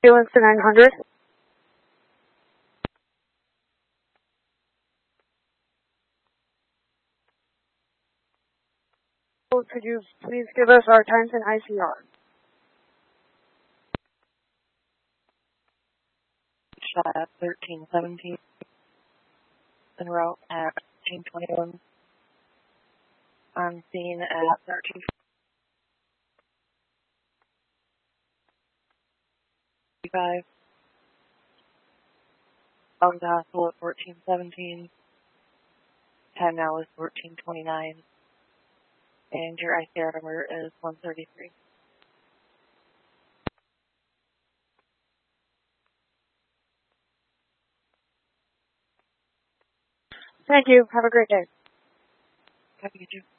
Ambulance to 900. Could you please give us our times in ICR? Shot at 1317. En route at 1321. On scene at 1345. On the hospital at 1417. Time now is 1429. And your ICR number is 133. Thank you. Have a great day. Copy, you too.